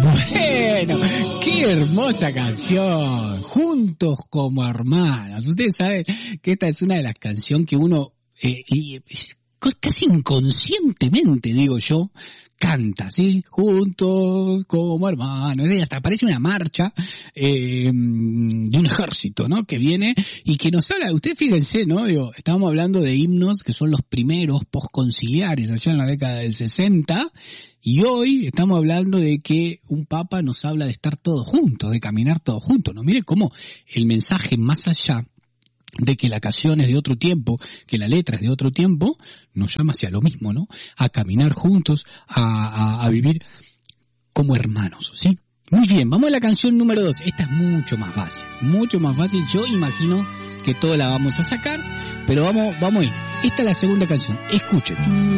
Bueno, qué hermosa canción. Juntos como hermanos. Ustedes saben que esta es una de las canciones que uno, casi inconscientemente, digo yo, canta, ¿sí? Juntos como hermanos. Y hasta parece una marcha de un ejército, ¿no? Que viene y que nos habla. Ustedes fíjense, ¿no? Digo, estábamos hablando de himnos que son los primeros postconciliares allá en la década del 60. Y hoy estamos hablando de que un papa nos habla de estar todos juntos, de caminar todos juntos, ¿no? Miren cómo el mensaje, más allá de que la canción es de otro tiempo, que la letra es de otro tiempo, nos llama hacia lo mismo, ¿no? A caminar juntos, a vivir como hermanos, ¿sí? Muy bien, vamos a la canción número 2. Esta es mucho más fácil. Yo imagino que todos la vamos a sacar, pero vamos a ir. Esta es la segunda canción. Escuchen.